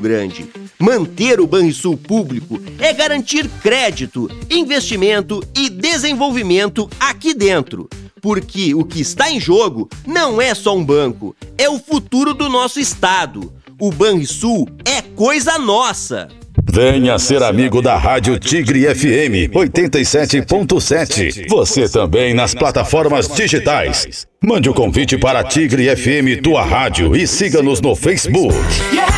Grande. Manter o Banrisul público é garantir crédito, investimento e desenvolvimento aqui dentro. Porque o que está em jogo não é só um banco, é o futuro do nosso estado. O Banrisul é coisa nossa. Venha ser amigo da Rádio Tigre FM 87.7. Você também nas plataformas digitais. Mande o convite para Tigre FM Tua Rádio e siga-nos no Facebook.